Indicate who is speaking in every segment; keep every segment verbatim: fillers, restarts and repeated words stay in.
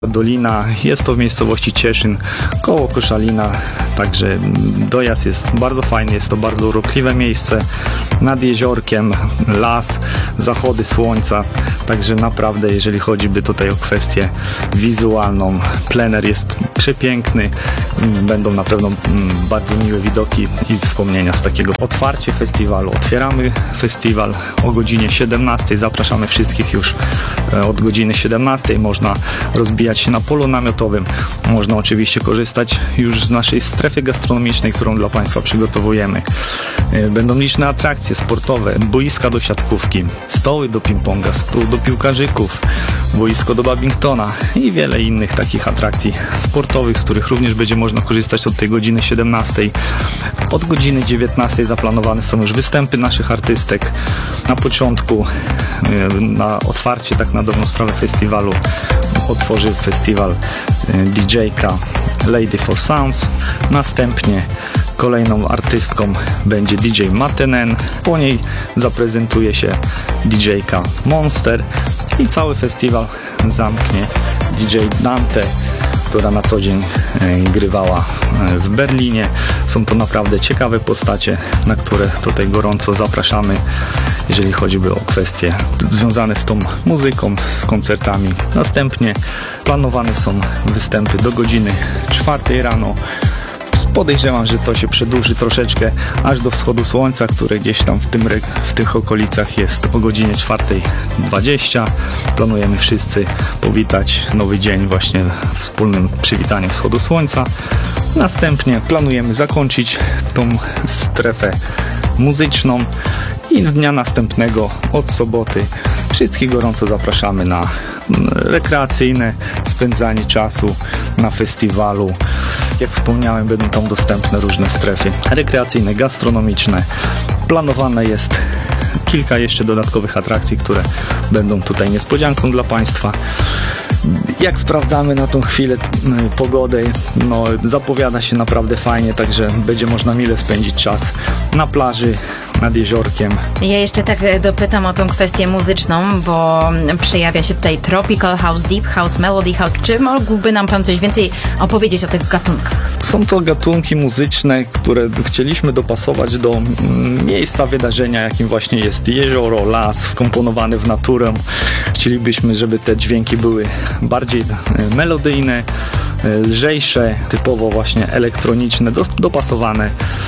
Speaker 1: Dolina, jest to w miejscowości Cieszyn, koło Koszalina, także dojazd jest bardzo fajny, jest to bardzo urokliwe miejsce, nad jeziorkiem, las, zachody słońca, także naprawdę jeżeli chodzi by tutaj o kwestię wizualną, plener jest przepiękny, będą na pewno bardzo miłe widoki i wspomnienia z takiego otwarcia festiwalu. Otwieramy festiwal o godzinie siedemnastej, zapraszamy wszystkich już od godziny siedemnastej, można rozbijać się na polu namiotowym. Można oczywiście korzystać już z naszej strefy gastronomicznej, którą dla Państwa przygotowujemy. Będą liczne atrakcje sportowe, boiska do siatkówki, stoły do ping-ponga, stół do piłkarzyków, boisko do badmintona i wiele innych takich atrakcji sportowych, z których również będzie można korzystać od tej godziny siedemnastej. Od godziny dziewiętnastej zaplanowane są już występy naszych artystek. Na początku, na otwarcie, tak na dobrą sprawę festiwalu, otworzy festiwal D J-ka Lady for Sounds. Następnie kolejną artystką będzie D J Matenen. Po niej zaprezentuje się D J-ka Monster i cały festiwal zamknie D J Dante, która na co dzień grywała w Berlinie. Są to naprawdę ciekawe postacie, na które tutaj gorąco zapraszamy, jeżeli choćby o kwestie związane z tą muzyką, z koncertami. Następnie planowane są występy do godziny czwartej rano. Podejrzewam, że to się przedłuży troszeczkę aż do wschodu słońca, które gdzieś tam w, tym, w tych okolicach jest o godzinie czwartej dwadzieścia. Planujemy wszyscy powitać nowy dzień właśnie wspólnym przywitaniem wschodu słońca. Następnie planujemy zakończyć tą strefę muzyczną i dnia następnego od soboty wszystkich gorąco zapraszamy na rekreacyjne spędzanie czasu na festiwalu. Jak wspomniałem, będą tam dostępne różne strefy rekreacyjne, gastronomiczne. Planowane jest kilka jeszcze dodatkowych atrakcji, które będą tutaj niespodzianką dla Państwa. Jak sprawdzamy na tą chwilę pogodę, no zapowiada się naprawdę fajnie, także będzie można mile spędzić czas na plaży, nad jeziorkiem.
Speaker 2: Ja jeszcze tak dopytam o tą kwestię muzyczną, bo przejawia się tutaj tropical house, deep house, melody house. Czy mógłby nam Pan coś więcej opowiedzieć o tych gatunkach?
Speaker 1: Są to gatunki muzyczne, które chcieliśmy dopasować do miejsca wydarzenia, jakim właśnie jest jezioro, las, wkomponowany w naturę. Chcielibyśmy, żeby te dźwięki były bardziej melodyjne, lżejsze, typowo właśnie elektroniczne, dopasowane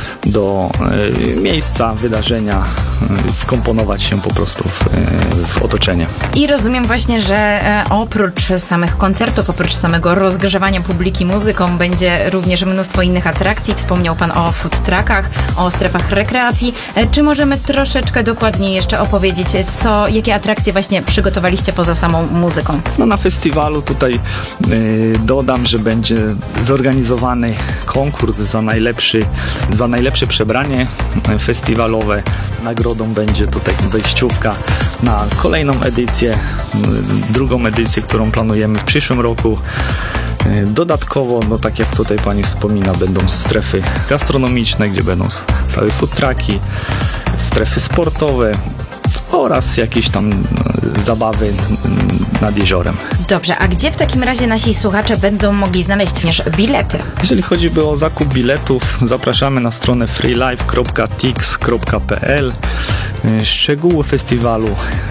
Speaker 1: do miejsca wydarzenia, wkomponować się po prostu w, w otoczenie.
Speaker 2: I rozumiem właśnie, że oprócz samych koncertów, oprócz samego rozgrzewania publiki muzyką, będzie również mnóstwo innych atrakcji. Wspomniał Pan o food truckach, o strefach rekreacji. Czy możemy troszeczkę dokładniej jeszcze opowiedzieć, co, jakie atrakcje właśnie przygotowaliście poza samą muzyką?
Speaker 1: No na festiwalu tutaj yy, dodam, że będzie zorganizowany konkurs za najlepszy, za najlepsze przebranie festiwalowe. Nagrodą będzie tutaj wejściówka na kolejną edycję, drugą edycję, którą planujemy w przyszłym roku. Dodatkowo, no tak jak tutaj Pani wspomina, będą strefy gastronomiczne, gdzie będą całe food trucki, strefy sportowe oraz jakieś tam zabawy nad jeziorem.
Speaker 2: Dobrze, a gdzie w takim razie nasi słuchacze będą mogli znaleźć również bilety?
Speaker 1: Jeżeli chodzi o zakup biletów, zapraszamy na stronę freelife kropka tix kropka p l. Szczegóły festiwalu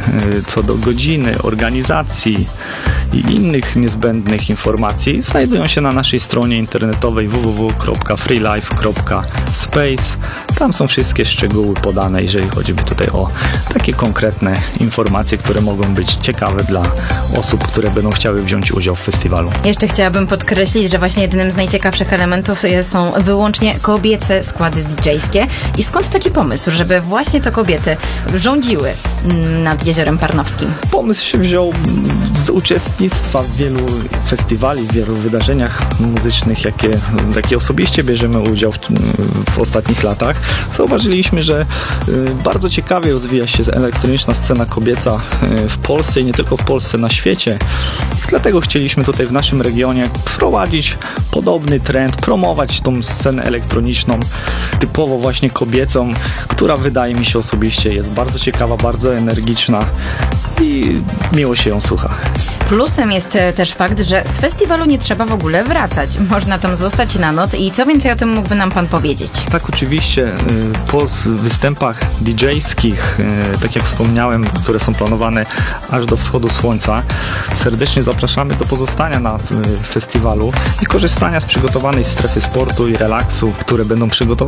Speaker 1: co do godziny, organizacji i innych niezbędnych informacji znajdują się na naszej stronie internetowej w w w kropka freelife kropka space. Tam są wszystkie szczegóły podane, jeżeli chodzi tutaj o takie konkretne informacje, które mogą być ciekawe dla osób, które będą chciały wziąć udział w festiwalu.
Speaker 2: Jeszcze chciałabym podkreślić, że właśnie jednym z najciekawszych elementów są wyłącznie kobiece składy didżejskie. I skąd taki pomysł, żeby właśnie to kobiety rządziły nad Jeziorem Parnowskim?
Speaker 1: Pomysł się wziął z uczestnictwa w wielu festiwali, w wielu wydarzeniach muzycznych, jakie, jakie osobiście bierzemy udział w, w ostatnich latach. Zauważyliśmy, że bardzo ciekawie rozwija się elektroniczna scena kobieca w Polsce i nie tylko w Polsce, na świecie. Dlatego chcieliśmy tutaj w naszym regionie wprowadzić podobny trend, promować tą scenę elektroniczną, typowo właśnie kobiecą, która wydaje mi się osobiście jest bardzo ciekawa, bardzo energiczna i miło się ją słucha.
Speaker 2: Plusem jest e, też fakt, że z festiwalu nie trzeba w ogóle wracać. Można tam zostać na noc i co więcej o tym mógłby nam pan powiedzieć?
Speaker 1: Tak, oczywiście. y, Po z- występach didżejskich, y, tak jak wspomniałem, które są planowane aż do wschodu słońca, serdecznie zapraszamy do pozostania na y, festiwalu i korzystania z przygotowanej strefy sportu i relaksu, które będą przygotowane